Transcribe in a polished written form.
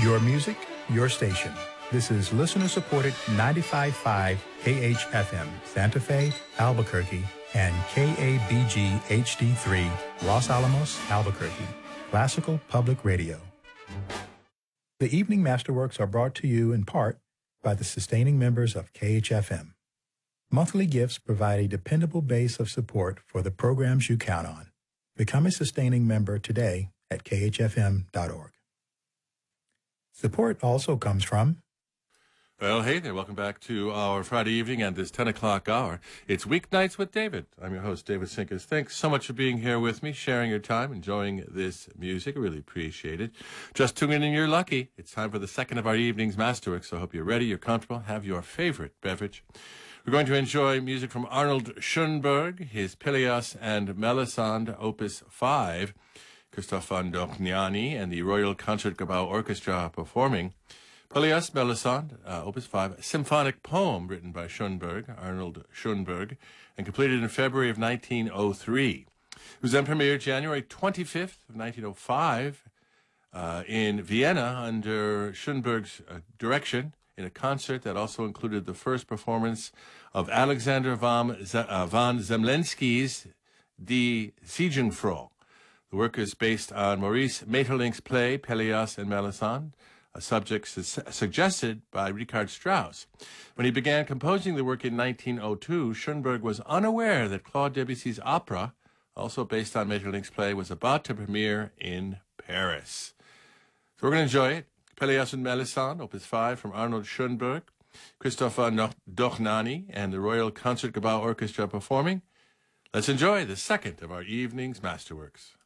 Your music, your station. This is listener-supported 95.5 KHFM, Santa Fe, Albuquerque, and KABG HD3, Los Alamos, Albuquerque. Classical Public Radio. The Evening Masterworks are brought to you in part by the sustaining members of KHFM. Monthly gifts provide a dependable base of support for the programs you count on. Become a sustaining member today at khfm.org. Support also comes from... Well, hey there. Welcome back to our Friday evening and this 10 o'clock hour. It's Weeknights with David. I'm your host, David Sinkers. Thanks so much for being here with me, sharing your time, enjoying this music. I really appreciate it. Just tuning in, you're lucky. It's time for the second of our evening's Masterworks, so I hope you're ready, you're comfortable, have your favorite beverage. We're going to enjoy music from Arnold Schoenberg, his Pelléas and Melisande, Opus 5, Christophe von Dohnányi and the Royal Concertgebouw Orchestra performing Pelléas Melisande, Opus 5, a symphonic poem written by Schoenberg, Arnold Schoenberg, and completed in February of 1903. It was then premiered January 25th of 1905 in Vienna under Schoenberg's direction in a concert that also included the first performance of Alexander von Zemlinsky's Die Ziegenfrau. The work is based on Maurice Maeterlinck's play Pelléas and Melisande, a subject suggested by Richard Strauss. When he began composing the work in 1902, Schoenberg was unaware that Claude Debussy's opera, also based on Maeterlinck's play, was about to premiere in Paris. So we're going to enjoy it. Pelléas and Melisande, Opus 5 from Arnold Schoenberg, Christophe von Dohnányi and the Royal Concertgebouw Orchestra performing. Let's enjoy the second of our evening's Masterworks.